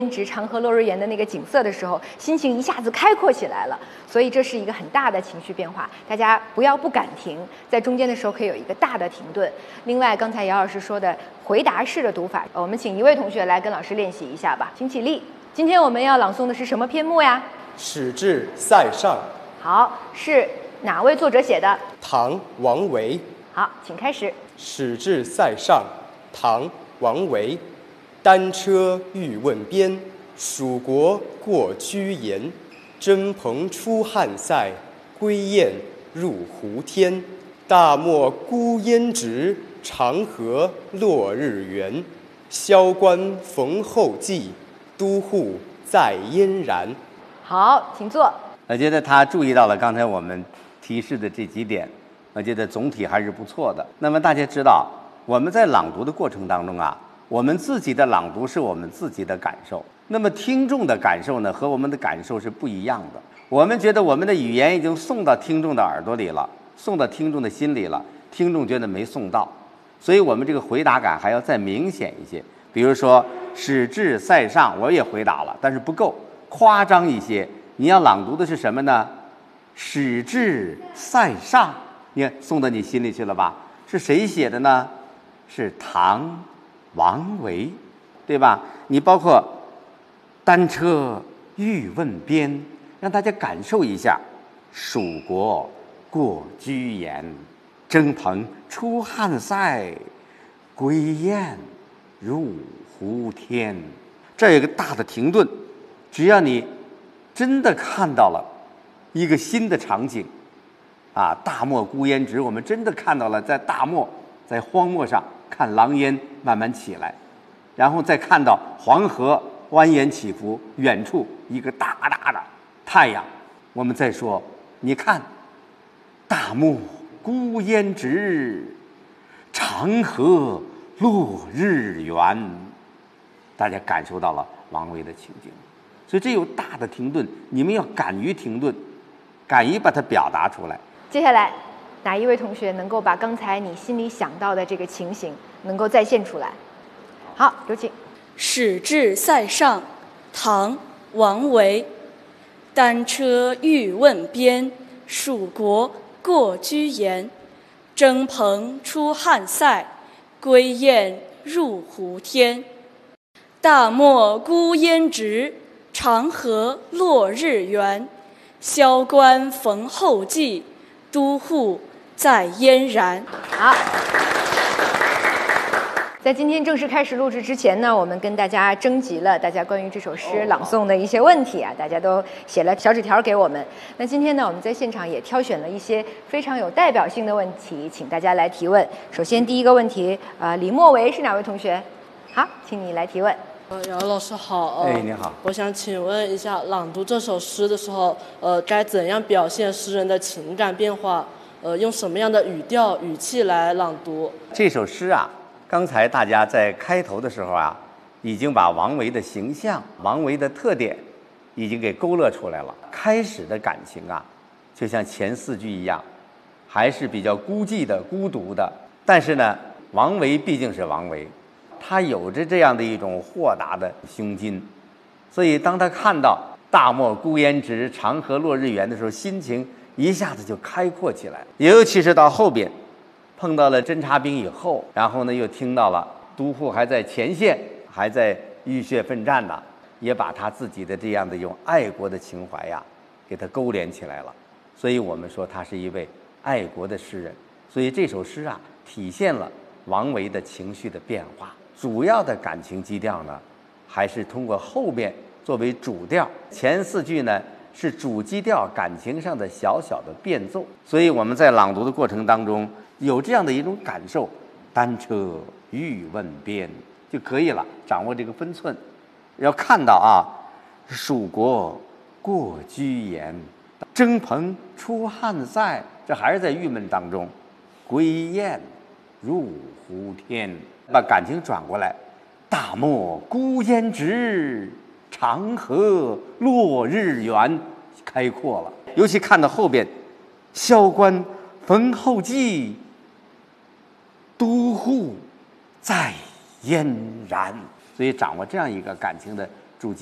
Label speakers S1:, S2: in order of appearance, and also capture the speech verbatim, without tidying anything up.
S1: 值长河落日圆的那个景色的时候，心情一下子开阔起来了。所以这是一个很大的情绪变化，大家不要不敢停，在中间的时候可以有一个大的停顿。另外，刚才姚老师说的回答式的读法，我们请一位同学来跟老师练习一下吧，请起立。今天我们要朗诵的是什么篇目呀？
S2: 使至塞上。
S1: 好，是哪位作者写的？
S2: 唐·王维。
S1: 好，请开始。
S2: 使至塞上，唐·王维。单车欲问边，蜀国过居延。征蓬出汉塞，归雁入胡天。大漠孤烟直，长河落日圆。萧关逢候骑，都护在燕然。
S1: 好，请坐。
S3: 我觉得他注意到了刚才我们提示的这几点，我觉得总体还是不错的。那么大家知道，我们在朗读的过程当中啊，我们自己的朗读是我们自己的感受，那么听众的感受呢，和我们的感受是不一样的。我们觉得我们的语言已经送到听众的耳朵里了，送到听众的心里了，听众觉得没送到，所以我们这个回答感还要再明显一些。比如说使至塞上，我也回答了，但是不够，夸张一些。你要朗读的是什么呢？使至塞上，你看送到你心里去了吧？是谁写的呢？是唐王维，对吧？你包括单车欲问边，让大家感受一下蜀国过居延，征蓬出汉塞，归雁入胡天。这有一个大的停顿，只要你真的看到了一个新的场景啊，大漠孤烟直，我们真的看到了在大漠，在荒漠上看狼烟慢慢起来，然后再看到黄河蜿蜒起伏，远处一个大大的太阳。我们再说，你看大漠孤烟直，长河落日圆，大家感受到了王维的情景。所以这有大的停顿，你们要敢于停顿，敢于把它表达出来。
S1: 接下来哪一位同学能够把刚才你心里想到的这个情形能够再现出来？好，有请。
S4: 使至塞上，唐·王维。单车欲问边，蜀国过居延。征蓬出汉塞，归雁入胡天。大漠孤烟直，长河落日圆。萧关逢候骑，都护在燕然。
S1: 好，在今天正式开始录制之前呢，我们跟大家征集了大家关于这首诗朗诵的一些问题啊，大家都写了小纸条给我们。那今天呢，我们在现场也挑选了一些非常有代表性的问题，请大家来提问。首先第一个问题，呃，李莫维是哪位同学？好，请你来提问。
S5: 呃，姚老师好。
S3: 哎，你好。
S5: 我想请问一下，朗读这首诗的时候，呃，该怎样表现诗人的情感变化？呃，用什么样的语调、语气来朗读？
S3: 这首诗啊，刚才大家在开头的时候啊，已经把王维的形象、王维的特点已经给勾勒出来了。开始的感情啊，就像前四句一样，还是比较孤寂的、孤独的。但是呢，王维毕竟是王维，他有着这样的一种豁达的胸襟，所以当他看到大漠孤烟直，长河落日圆的时候，心情一下子就开阔起来了。尤其是到后边碰到了侦察兵以后，然后呢又听到了都护还在前线，还在浴血奋战呢，也把他自己的这样的一种爱国的情怀呀给他勾连起来了。所以我们说他是一位爱国的诗人。所以这首诗啊，体现了王维的情绪的变化。主要的感情基调呢，还是通过后边作为主调，前四句呢是主基调感情上的小小的变奏。所以我们在朗读的过程当中有这样的一种感受，单车欲问边就可以了，掌握这个分寸。要看到啊，蜀国过居延，征蓬出汉塞，这还是在郁闷当中，归雁入胡天，把感情转过来，大漠孤烟直，长河落日圆，开阔了。尤其看到后边，萧关逢候骑，都护在燕然。所以掌握这样一个感情的